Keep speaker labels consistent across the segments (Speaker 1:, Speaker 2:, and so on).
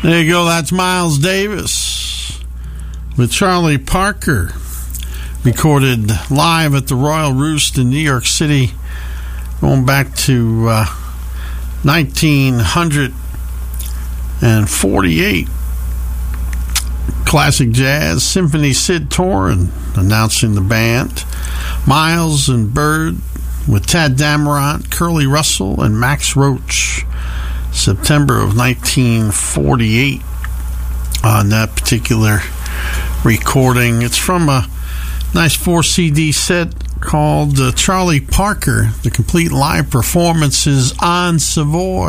Speaker 1: There you go. That's Miles Davis with Charlie Parker, recorded live at the Royal Roost in New York City, going back to 1948. Classic Jazz, Symphony Sid Torrin announcing the band. Miles and Bird with Tad Dameron, Curly Russell, and Max Roach. September of 1948 on that particular recording. It's from a nice 4-CD set called Charlie Parker, the complete live performances on Savoy,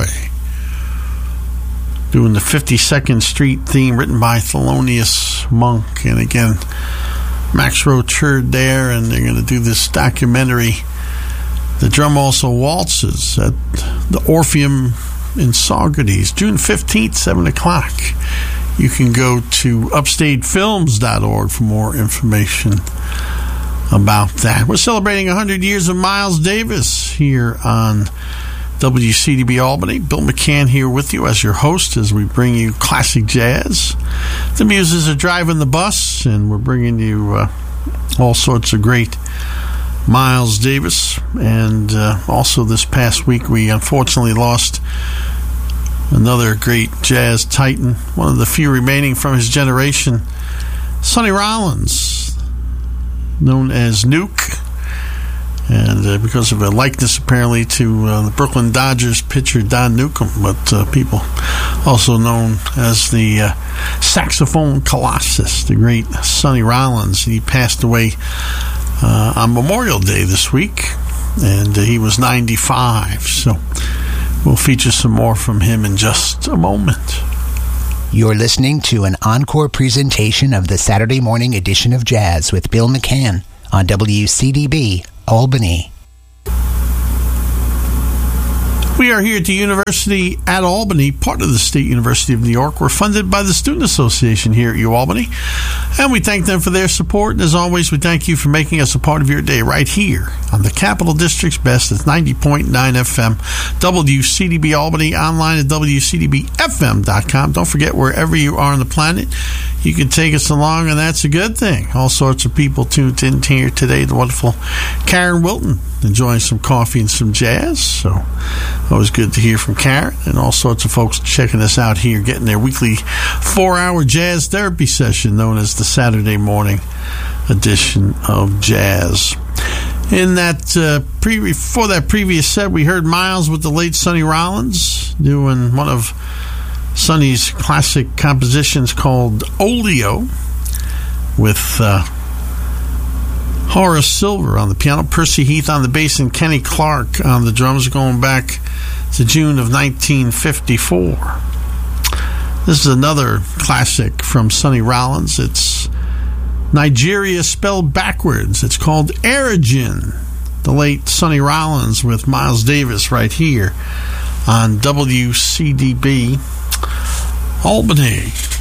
Speaker 1: doing the 52nd Street theme written by Thelonious Monk. And again, Max Roach heard there, and they're going to do this documentary. The drum also waltzes at the Orpheum in Saugerties, June 15th, 7 o'clock. You can go to upstatefilms.org for more information about that. We're celebrating 100 years of Miles Davis here on WCDB Albany. Bill McCann here with you as your host as we bring you classic jazz. The Muses are driving the bus, and we're bringing you all sorts of great Miles Davis. And also this past week we unfortunately lost another great jazz titan, one of the few remaining from his generation, Sonny Rollins, known as Nuke, and because of a likeness apparently to the Brooklyn Dodgers pitcher Don Newcomb, but people also known as the saxophone colossus, the great Sonny Rollins. He passed away on Memorial Day this week, and he was 95, so we'll feature some more from him in just a moment.
Speaker 2: You're listening to an encore presentation of the Saturday morning edition of Jazz with Bill McCann on WCDB Albany.
Speaker 1: We are here at the University at Albany, part of the State University of New York. We're funded by the Student Association here at UAlbany, and we thank them for their support. And as always, we thank you for making us a part of your day right here on the Capital District's best. It's 90.9 FM, WCDB Albany, online at WCDBFM.com. Don't forget, wherever you are on the planet, you can take us along, and that's a good thing. All sorts of people tuned in here today. The wonderful Karen Wilton enjoying some coffee and some jazz. So always good to hear from Karen, and all sorts of folks checking us out here, getting their weekly 4-hour jazz therapy session known as the Saturday morning edition of Jazz. In that for that previous set, we heard Miles with the late Sonny Rollins doing one of Sonny's classic compositions called Olio with Horace Silver on the piano, Percy Heath on the bass, and Kenny Clark on the drums, going back to June of 1954. This is another classic from Sonny Rollins. It's Nigeria spelled backwards. It's called Erigin. The late Sonny Rollins with Miles Davis right here on WCDB Albany.